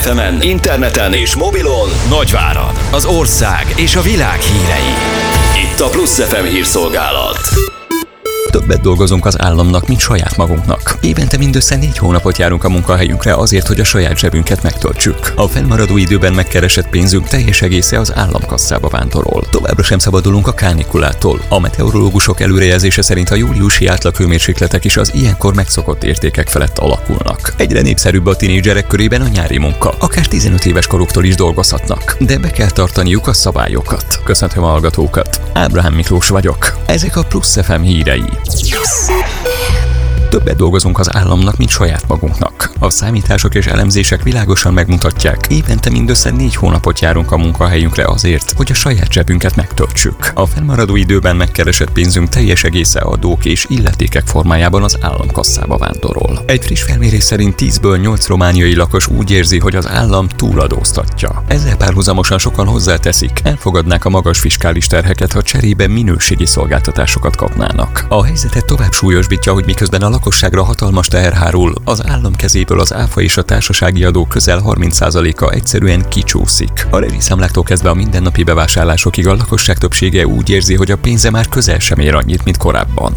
FM-en, interneten és mobilon Nagyvárad, az ország és a világ hírei. Itt a Plusz FM hírszolgálat. Többet dolgozunk az államnak, mint saját magunknak. Évente mindössze 4 hónapot járunk a munkahelyünkre azért, hogy a saját zsebünket megtöltsük. A fennmaradó időben megkeresett pénzünk teljes egésze az államkasszába vándorol. Továbbra sem szabadulunk a kánikulától. A meteorológusok előrejelzése szerint a júliusi átlaghőmérsékletek is az ilyenkor megszokott értékek felett alakulnak. Egyre népszerűbb a tinédzserek körében a nyári munka. Akár 15 éves koruktól is dolgozhatnak. De be kell tartaniuk a szabályokat. Köszöntöm a hallgatókat. Ábrahám Miklós vagyok. Ezek a Plusz FM hírei. Többet dolgozunk az államnak, mint saját magunknak. A számítások és elemzések világosan megmutatják, évente mindössze 4 hónapot járunk a munkahelyünkre azért, hogy a saját zsebünket megtöltsük. A fennmaradó időben megkeresett pénzünk teljes egésze adók és illetékek formájában az államkasszába vándorol. Egy friss felmérés szerint 10-ből 8 romániai lakos úgy érzi, hogy az állam túladóztatja. Ezzel párhuzamosan sokan hozzáteszik, elfogadnák a magas fiskális terheket, ha cserébe minőségi szolgáltatásokat kapnának. A helyzetet tovább súlyosbítja, hogy miközben a lakosságra hatalmas teher hárul, az állam kezéből az áfa és a társasági adó közel 30%-a egyszerűen kicsúszik. A rezsiszámláktól kezdve a mindennapi bevásárlásokig a lakosság többsége úgy érzi, hogy a pénze már közel sem ér annyit, mint korábban.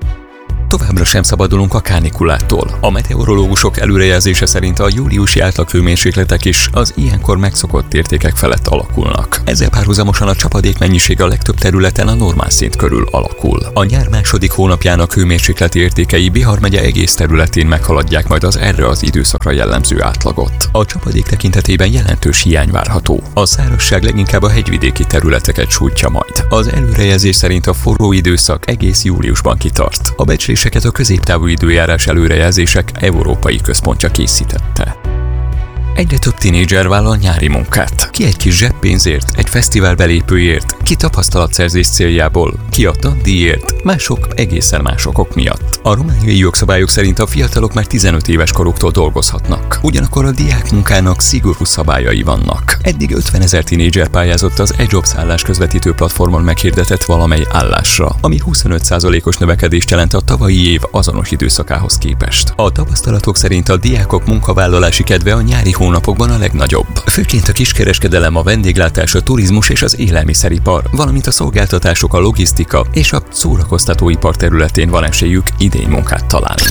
Továbbra sem szabadulunk a kánikulától. A meteorológusok előrejelzése szerint a júliusi átlaghőmérsékletek is az ilyenkor megszokott értékek felett alakulnak. Ezzel párhuzamosan a csapadék mennyiség a legtöbb területen a normál szint körül alakul. A nyár második hónapjának hőmérsékleti értékei Bihar megye egész területén meghaladják majd az erre az időszakra jellemző átlagot. A csapadék tekintetében jelentős hiány várható. A szárazság leginkább a hegyvidéki területeket sújtja majd. Az előrejelzés szerint a forró időszak egész júliusban kitart. A becsléseket a középtávú időjárás előrejelzések Európai Központja készítette. Egyre több tinédzser vállal nyári munkát. Ki egy kis zseppénzért, egy fesztivál belépőért, ki tapasztalatszerzés céljából, ki a tandíjért, mások egészen más okok miatt. A romániai jogszabályok szerint a fiatalok már 15 éves koruktól dolgozhatnak. Ugyanakkor a diákmunkának szigorú szabályai vannak. Eddig 50 000 tinédzser pályázott az eJobs állásközvetítő platformon meghirdetett valamely állásra, ami 25%-os növekedést jelent a tavalyi év azonos időszakához képest. A tapasztalatok szerint a diákok munkavállalási kedve a nyári hónapokban a legnagyobb. Főként a kiskereskedelem, a vendéglátás, a turizmus és az élelmiszeripar, valamint a szolgáltatások, a logisztika és a szórakoztatóipar területén van esélyük idény munkát találni.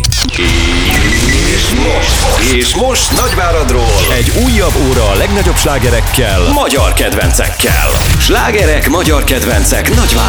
És most Nagyváradról egy újabb óra a legnagyobb slágerekkel, magyar kedvencekkel. Slágerek, magyar kedvencek Nagyvárad.